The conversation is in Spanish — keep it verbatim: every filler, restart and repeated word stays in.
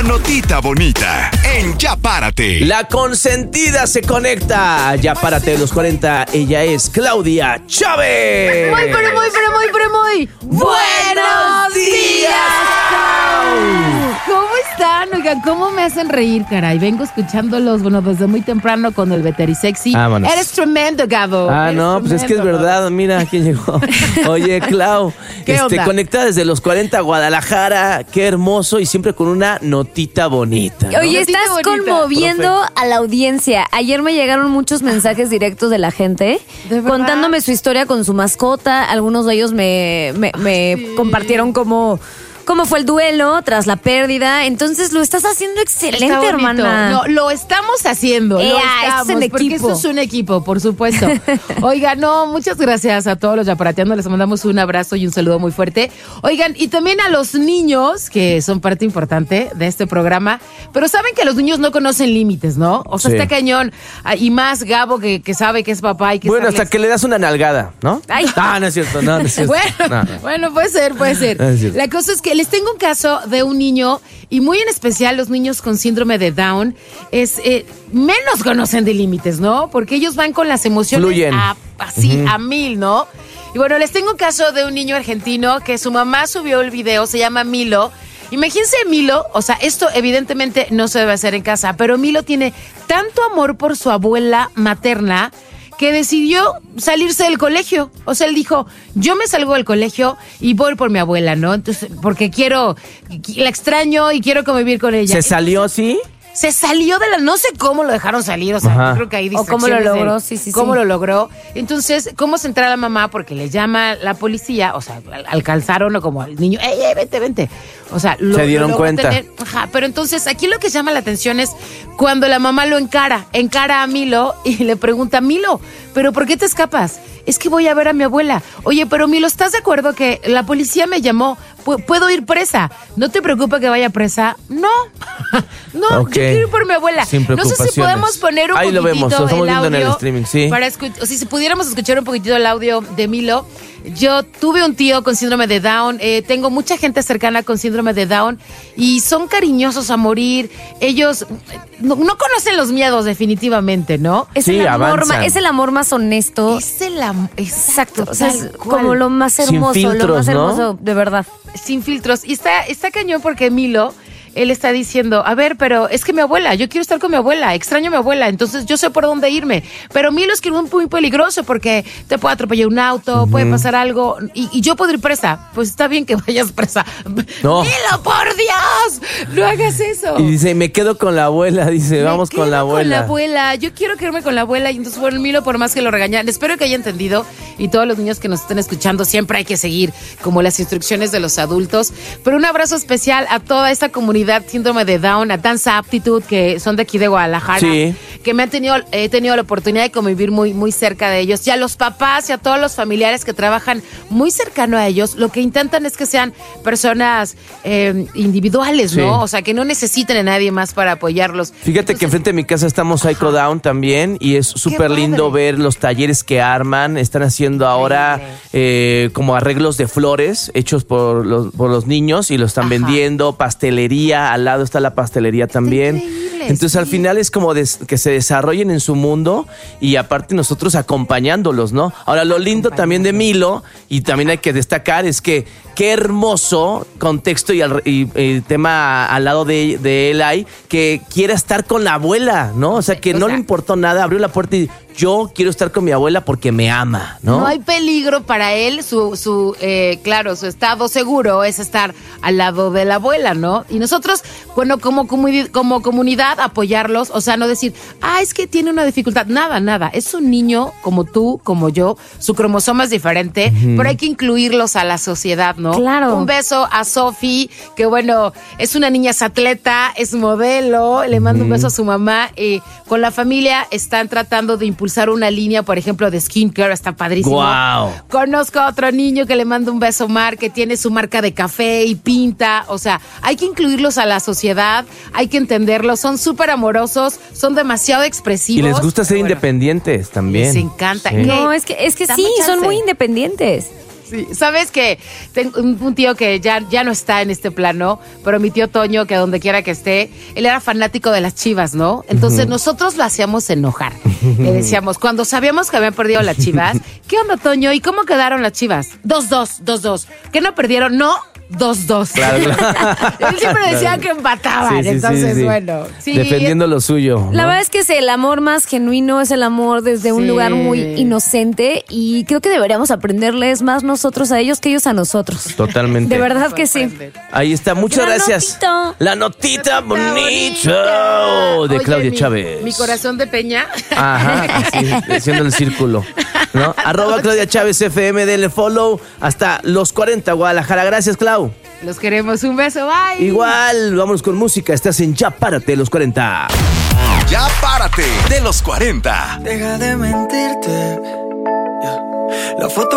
notita bonita en Ya Párate. La consentida se conecta. Ya Párate de los cuarenta. Ella es Claudia Chávez. Muy, pero muy, pero muy, pero muy. ¡Buenos días! ¿Cómo están? Oigan, ¿cómo me hacen reír, caray? Vengo escuchándolos, bueno, desde muy temprano con el Veterisexy. Vámonos. Eres tremendo, Gabo. Ah, Eres no, pues es que es tremendo. verdad. Mira quién llegó. Oye, Clau, ¿Qué este, onda? conectada desde los cuarenta a Guadalajara. Qué hermoso y siempre con una notita bonita, ¿no? Oye, Notita estás bonita. conmoviendo Profe. a la audiencia. Ayer me llegaron muchos mensajes directos de la gente ¿De verdad? contándome su historia con su mascota. Algunos de ellos me, me, me Sí. compartieron cómo, cómo fue el duelo tras la pérdida. Entonces lo estás haciendo excelente, Está bonito. hermana. No, lo estamos haciendo. Ea, lo esto es estamos, en porque equipo. esto es un equipo, por supuesto. Oigan, no, muchas gracias a todos los yaparateando. Les mandamos un abrazo y un saludo muy fuerte. Oigan, y también a los niños, que son parte importante de este programa. Pero saben que los niños no conocen límites, ¿no? O sea, Sí. está cañón. Ah, Y más Gabo, que, que sabe que es papá y que Bueno, sabe- hasta que le das una nalgada, ¿no? Ay. Ah, no es cierto, no, no es cierto. Bueno, No, no. bueno, puede ser, puede ser. Es cierto. La cosa es que les tengo un caso de un niño, y muy en especial los niños con síndrome de Down, es eh, menos conocen de límites, ¿no? Porque ellos van con las emociones Fluyen. a, así, a mil, ¿no? Y bueno, les tengo un caso de un niño argentino que su mamá subió el video, se llama Milo. Imagínense Milo, o sea, esto evidentemente no se debe hacer en casa, pero Milo tiene tanto amor por su abuela materna que decidió salirse del colegio. O sea, él dijo, yo me salgo del colegio y voy por mi abuela, ¿no? Entonces, porque quiero, la extraño y quiero convivir con ella. ¿Se salió, sí? Se salió de la... No sé cómo lo dejaron salir, o sea, Ajá. yo creo que hay O cómo lo distracciones de- logró, sí, sí, Cómo sí. lo logró. Entonces, ¿cómo se entera la mamá? Porque le llama la policía, o sea, al- alcanzaron o como al niño, ¡ey, ey, vente, vente! O sea, lo, Se dieron lo logró cuenta. tener. Ajá, pero entonces, aquí lo que llama la atención es cuando la mamá lo encara, encara a Milo y le pregunta, Milo, ¿pero por qué te escapas? Es que voy a ver a mi abuela. Oye, pero Milo, ¿estás de acuerdo que la policía me llamó? Pu- ¿Puedo ir presa? ¿No te preocupa que vaya presa? No, no, Ok. yo quiero ir por mi abuela. Sin No sé si preocupaciones. podemos poner un Ahí lo poquitito vemos, lo estamos el viendo en el audio streaming, sí. para escu- o sea, si pudiéramos escuchar un poquitito el audio de Milo. Yo tuve un tío con síndrome de Down, eh, tengo mucha gente cercana con síndrome de Down y son cariñosos a morir. Ellos no, no conocen los miedos definitivamente, ¿no? Es, Sí, el amor, avanzan. ma- es el amor más honesto. Es el am- Exacto. exacto, O sea, es tal cual. como lo más Sin hermoso, lo filtros, más ¿no? hermoso, de verdad. Sin filtros. Y está, está cañón porque Milo, él está diciendo, a ver, pero es que mi abuela, yo quiero estar con mi abuela, extraño a mi abuela, entonces yo sé por dónde irme. Pero Milo es que es muy peligroso porque te puede atropellar un auto, puede pasar algo, y, y yo puedo ir presa. Pues está bien que vayas presa. No. Milo, por Dios, no hagas eso. Y dice, me quedo con la abuela, dice, Me vamos con la quedo abuela. Con la abuela. Yo quiero quedarme con la abuela. Y entonces, bueno, Milo, por más que lo regañan, espero que haya entendido. Y todos los niños que nos estén escuchando, siempre hay que seguir como las instrucciones de los adultos. Pero un abrazo especial a toda esta comunidad síndrome de Down, a Danza Aptitude, que son de aquí de Guadalajara. Sí. Que me han tenido, he tenido la oportunidad de convivir muy, muy cerca de ellos. Y a los papás y a todos los familiares que trabajan muy cercano a ellos, lo que intentan es que sean personas eh, individuales, Sí. ¿no? O sea, que no necesiten a nadie más para apoyarlos. Fíjate que enfrente de mi casa estamos Psycho Down también y es súper lindo padre. ver los talleres que arman. Están haciendo ahora eh, como arreglos de flores hechos por los, por los niños y lo están Ajá. vendiendo. Pastelería, al lado está la pastelería también. increíble, Entonces sí. al final es como des- que se desarrollen en su mundo y aparte nosotros acompañándolos, ¿no? Ahora lo lindo también de Milo y también hay que destacar es que qué hermoso contexto y, al- y, y tema al lado de, de él hay que quiera estar con la abuela, ¿no? O sea, que O no sea, le importó nada, abrió la puerta y yo quiero estar con mi abuela porque me ama, ¿no? No hay peligro para él, su, su eh, claro, su estado seguro es estar al lado de la abuela, ¿no? Y nosotros, bueno, como, comuni- como comunidad, apoyarlos, o sea, no decir, ah, es que tiene una dificultad, nada, nada, es un niño como tú, como yo, su cromosoma es diferente, pero hay que incluirlos a la sociedad, ¿no? Claro. Un beso a Sofi, que bueno, es una niña es atleta, es modelo, le mando un beso a su mamá, y con la familia están tratando de impulsar una línea, por ejemplo, de skincare, está padrísimo. Guau. Conozco a otro niño que le mando un beso, Mar, que tiene su marca de café y pinta, o sea, hay que incluirlos a la sociedad, hay que entenderlos, son súper amorosos, son demasiado Y expresivos. les gusta ser Pero bueno, independientes también. les encanta. Sí. ¿Qué? No, es que, es que Dame sí, son chance. muy independientes. Sí, sabes que tengo un, un tío que ya, ya no está en este plano, pero mi tío Toño, que donde quiera que esté, él era fanático de las Chivas, ¿no? Entonces uh-huh. nosotros lo hacíamos enojar. Le decíamos, cuando sabíamos que habían perdido las Chivas, ¿qué onda, Toño? ¿Y cómo quedaron las Chivas? Dos, dos, dos, dos. ¿Qué no perdieron? No. Dos, dos. Claro, claro. Él siempre decía claro. que empataban. Sí, sí, entonces, sí, sí. bueno. Sí, defendiendo lo suyo. La ¿no? verdad es que es el amor más genuino, es el amor desde un sí. lugar muy inocente. Y creo que deberíamos aprenderles más nosotros a ellos que ellos a nosotros. Totalmente. De verdad que sí. Ahí está, muchas La gracias. Notito. La notita bonita de Oye, Claudia mi, Chávez. Mi corazón de peña. Ajá, sí, haciendo el círculo. ¿No? Arroba Claudia Chávez F M, denle follow hasta los cuarenta, Guadalajara. Gracias, Clau. Los queremos, un beso, bye. Igual, vámonos con música. Estás en Ya Párate, los cuarenta. Ya Párate, de los cuarenta. Deja de mentirte. Yeah. La foto